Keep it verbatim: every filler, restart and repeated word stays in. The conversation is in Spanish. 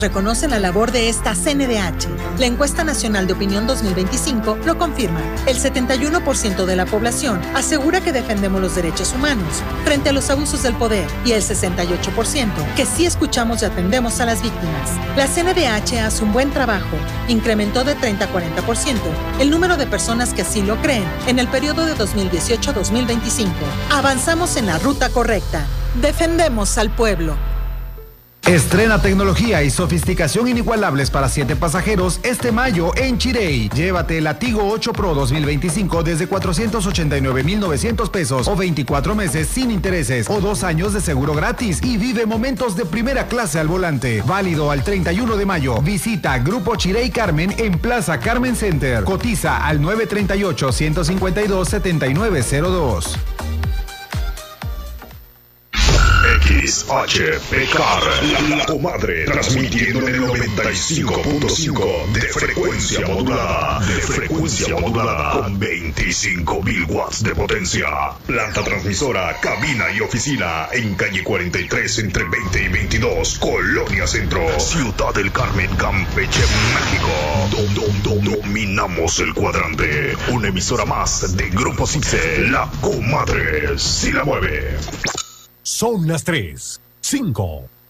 Reconocen la labor de esta C N D H. La encuesta nacional de opinión dos mil veinticinco lo confirma. El setenta y uno por ciento de la población asegura que defendemos los derechos humanos frente a los abusos del poder y el sesenta y ocho por ciento que sí escuchamos y atendemos a las víctimas. La C N D H hace un buen trabajo. Incrementó de treinta a cuarenta por ciento el número de personas que así lo creen en el periodo de dos mil dieciocho a dos mil veinticinco. Avanzamos en la ruta correcta. Defendemos al pueblo. Estrena tecnología y sofisticación inigualables para siete pasajeros este mayo en Chirey. Llévate el Latigo ocho Pro dos mil veinticinco desde cuatrocientos ochenta y nueve mil novecientos pesos o veinticuatro meses sin intereses o dos años de seguro gratis y vive momentos de primera clase al volante. Válido al treinta y uno de mayo. Visita Grupo Chirey Carmen en Plaza Carmen Center. Cotiza al nueve tres ocho, uno cinco dos, siete nueve cero dos. X H P K R, la, la comadre, transmitiendo en el noventa y cinco punto cinco de frecuencia modulada, de frecuencia modulada, con veinticinco mil watts de potencia. Planta transmisora, cabina y oficina, en calle cuarenta y tres, entre veinte y veintidós, Colonia Centro, Ciudad del Carmen, Campeche, México. Dom, dom, dom, dominamos el cuadrante. Una emisora más de Grupo Cipse, la comadre, si la mueve. Son las tres, cinco.